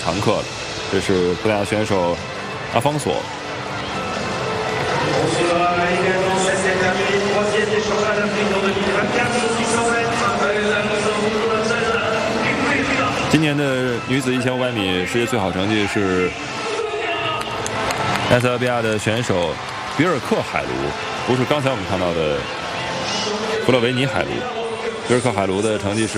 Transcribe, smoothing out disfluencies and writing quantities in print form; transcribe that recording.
常客了。这是葡萄牙选手阿方索。今年的女子1500米世界最好成绩是埃塞俄比亚的选手比尔克海卢，不是刚才我们看到的弗洛维尼海卢。比尔克海卢的成绩是